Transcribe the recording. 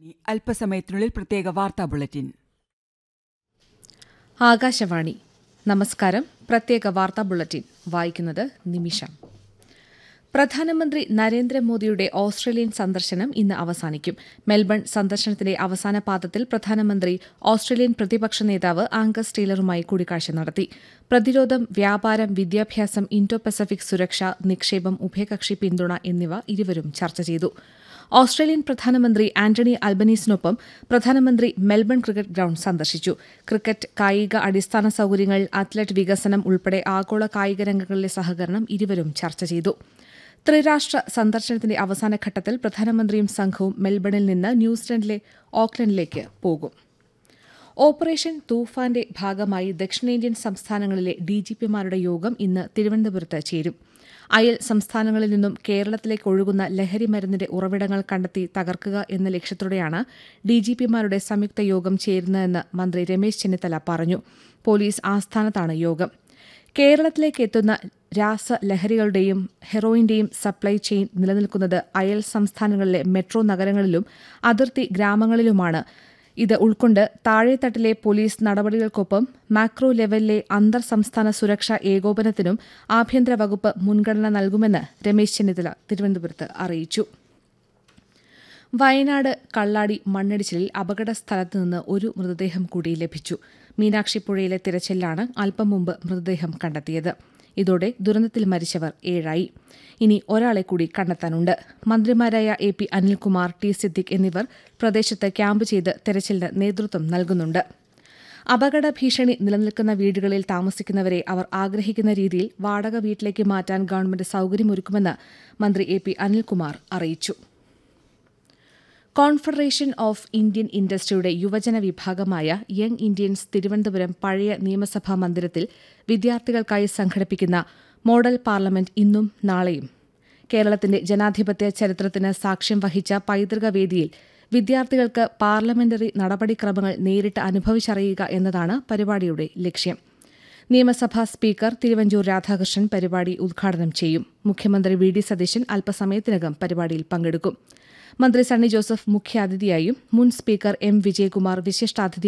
അല്പസമയത്തിനുള്ളിൽ പ്രത്യേക വാർത്താ ബുള്ളറ്റിൻ. ആകാശവാണി. നമസ്കാരം. പ്രത്യേക വാർത്താ ബുള്ളറ്റിൻ വായിക്കുന്നത് നിമിഷ. പ്രധാനമന്ത്രി നരേന്ദ്രമോദിയുടെ ഓസ്ട്രേലിയൻ സന്ദർശനം ഇന്ന് അവസാനിക്കും. മെൽബൺ സന്ദർശനത്തിന്റെ അവസാന പാദത്തിൽ പ്രധാനമന്ത്രി ഓസ്ട്രേലിയൻ പ്രതിപക്ഷ നേതാവ് ആംഗസ് ടീലറുമായി കൂടിക്കാഴ്ച നടത്തി. പ്രതിരോധം, വ്യാപാരം, വിദ്യാഭ്യാസം, ഇൻഡോ പസഫിക് സുരക്ഷ, നിക്ഷേപം, ഉഭയകക്ഷി പിന്തുണ എന്നിവ ഇരുവരും ചർച്ച ചെയ്തു. ഓസ്ട്രേലിയൻ പ്രധാനമന്ത്രി ആന്റണി അൽബനീസിനൊപ്പം പ്രധാനമന്ത്രി മെൽബൺ ക്രിക്കറ്റ് ഗ്രൌണ്ട് സന്ദർശിച്ചു. ക്രിക്കറ്റ്, കായിക അടിസ്ഥാന സൌകര്യങ്ങൾ, അത്ലറ്റ് വികസനം ഉൾപ്പെടെ ആഗോള കായിക രംഗങ്ങളിലെ സഹകരണം ഇരുവരും ചർച്ച ചെയ്തു. ത്രിരാഷ്ട്ര സന്ദർശനത്തിന്റെ അവസാനഘട്ടത്തിൽ പ്രധാനമന്ത്രിയും സംഘവും മെൽബണിൽ നിന്ന് ന്യൂസിലൻഡിലെ ഓക്ലൻഡിലേക്ക് പോകും. ഓപ്പറേഷൻ തൂഫാന്റെ ഭാഗമായി ദക്ഷിണേന്ത്യൻ സംസ്ഥാനങ്ങളിലെ ഡിജിപിമാരുടെ യോഗം ഇന്ന് തിരുവനന്തപുരത്ത് ചേരും. അയൽ സംസ്ഥാനങ്ങളിൽ നിന്നും കേരളത്തിലേക്ക് ഒഴുകുന്ന ലഹരി മരുന്നിന്റെ ഉറവിടങ്ങൾ കണ്ടെത്തി തകർക്കുക എന്ന ലക്ഷ്യത്തോടെയാണ് ഡിജിപിമാരുടെ സംയുക്ത യോഗം ചേരുന്നതെന്ന് മന്ത്രി രമേശ് ചെന്നിത്തല പറഞ്ഞു. പോലീസ് ആസ്ഥാനത്താണ് യോഗം. കേരളത്തിലേക്ക് എത്തുന്ന രാസലഹരികളുടെയും ഹെറോയിന്റെയും സപ്ലൈ ചെയിൻ നിലനിൽക്കുന്നത് അയൽ സംസ്ഥാനങ്ങളിലെ മെട്രോ നഗരങ്ങളിലും അതിർത്തി ഗ്രാമങ്ങളിലുമാണ്. ഇത് ഉൾക്കൊണ്ട് താഴെത്തട്ടിലെ പോലീസ് നടപടികൾക്കൊപ്പം മാക്രോ ലെവലിലെ അന്തർ സംസ്ഥാന സുരക്ഷാ ഏകോപനത്തിനും ആഭ്യന്തര വകുപ്പ് മുൻഗണന നൽകുമെന്ന് രമേശ് ചെന്നിത്തല തിരുവനന്തപുരത്ത് അറിയിച്ചു. വയനാട് കള്ളാടി മണ്ണിടിച്ചിലിൽ അപകട സ്ഥലത്ത് നിന്ന് ഒരു മൃതദേഹം കൂടി ലഭിച്ചു. മീനാക്ഷിപ്പുഴയിലെ തിരച്ചിലാണ് അല്പം മുമ്പ് മൃതദേഹം കണ്ടെത്തിയത്. ഇതോടെ ദുരന്തത്തിൽ മരിച്ചവർ 7 ഇനി ഒരാളെ കൂടി കണ്ടെത്താനുണ്ട്. മന്ത്രിമാരായ AP അനിൽകുമാർ, T സിദ്ദിഖ് എന്നിവർ പ്രദേശത്ത് ക്യാമ്പ് ചെയ്ത് തെരച്ചിലിന് നേതൃത്വം നൽകുന്നുണ്ട്. അപകട ഭീഷണി നിലനിൽക്കുന്ന വീടുകളിൽ താമസിക്കുന്നവരെ അവർ ആഗ്രഹിക്കുന്ന രീതിയിൽ വാടക വീട്ടിലേക്ക് മാറ്റാൻ ഗവൺമെന്റ് സൌകര്യമൊരുക്കുമെന്ന് മന്ത്രി AP അനിൽകുമാർ അറിയിച്ചു. കോൺഫെഡറേഷൻ ഓഫ് ഇന്ത്യൻ ഇൻഡസ്ട്രിയുടെ യുവജന വിഭാഗമായ യങ് ഇന്ത്യൻസ് തിരുവനന്തപുരം പഴയ നിയമസഭാ മന്ദിരത്തിൽ വിദ്യാർത്ഥികൾക്കായി സംഘടിപ്പിക്കുന്ന മോഡൽ പാർലമെന്റ് ഇന്നും നാളെയും കേരളത്തിന്റെ ജനാധിപത്യ ചരിത്രത്തിന് സാക്ഷ്യം വഹിച്ച പൈതൃക വേദിയിൽ വിദ്യാർത്ഥികൾക്ക് പാർലമെന്ററി നടപടിക്രമങ്ങൾ നേരിട്ട് അനുഭവിച്ചറിയുക എന്നതാണ് പരിപാടിയുടെ ലക്ഷ്യം. നിയമസഭാ സ്പീക്കർ തിരുവഞ്ചൂർ രാധാകൃഷ്ണൻ പരിപാടി ഉദ്ഘാടനം ചെയ്യും. മുഖ്യമന്ത്രി VD സതീശൻ അല്പസമയത്തിനകം പരിപാടിയിൽ പങ്കെടുക്കും. മന്ത്രി സണ്ണി ജോസഫ് മുഖ്യാതിഥിയായും മുൻ സ്പീക്കർ M വിജയകുമാർ വിശിഷ്ടാതിഥി